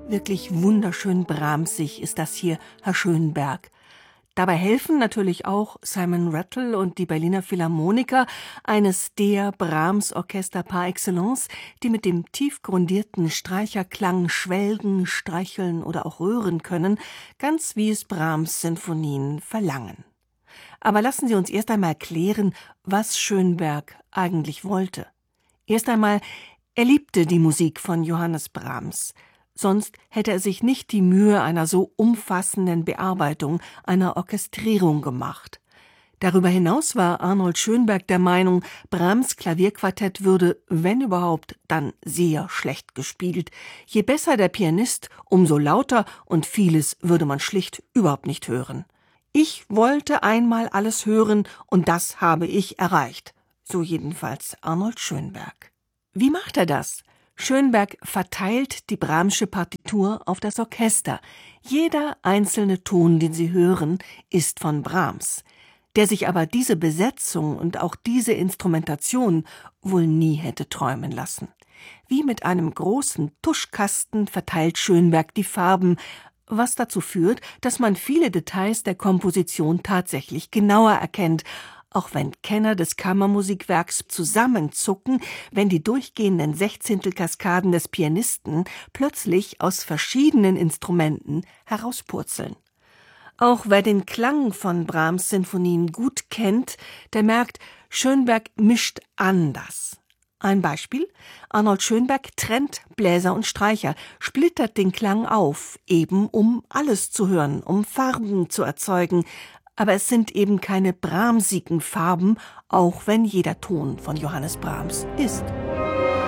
Wirklich wunderschön brahmsig ist das hier, Herr Schönberg. Dabei helfen natürlich auch Simon Rattle und die Berliner Philharmoniker, eines der Brahms-Orchester par excellence, die mit dem tief grundierten Streicherklang schwelgen, streicheln oder auch rühren können, ganz wie es Brahms Sinfonien verlangen. Aber lassen Sie uns erst einmal klären, was Schönberg eigentlich wollte. Erst einmal, er liebte die Musik von Johannes Brahms. Sonst hätte er sich nicht die Mühe einer so umfassenden Bearbeitung, einer Orchestrierung gemacht. Darüber hinaus war Arnold Schönberg der Meinung, Brahms Klavierquartett würde, wenn überhaupt, dann sehr schlecht gespielt. Je besser der Pianist, umso lauter, und vieles würde man schlicht überhaupt nicht hören. Ich wollte einmal alles hören, und das habe ich erreicht. So jedenfalls Arnold Schönberg. Wie macht er das? Schönberg verteilt die Brahmsche Partitur auf das Orchester. Jeder einzelne Ton, den Sie hören, ist von Brahms, der sich aber diese Besetzung und auch diese Instrumentation wohl nie hätte träumen lassen. Wie mit einem großen Tuschkasten verteilt Schönberg die Farben, was dazu führt, dass man viele Details der Komposition tatsächlich genauer erkennt, auch wenn Kenner des Kammermusikwerks zusammenzucken, wenn die durchgehenden Sechzehntelkaskaden des Pianisten plötzlich aus verschiedenen Instrumenten herauspurzeln. Auch wer den Klang von Brahms Sinfonien gut kennt, der merkt, Schönberg mischt anders. Ein Beispiel: Arnold Schönberg trennt Bläser und Streicher, splittert den Klang auf, eben um alles zu hören, um Farben zu erzeugen. Aber es sind eben keine brahmsigen Farben, auch wenn jeder Ton von Johannes Brahms ist.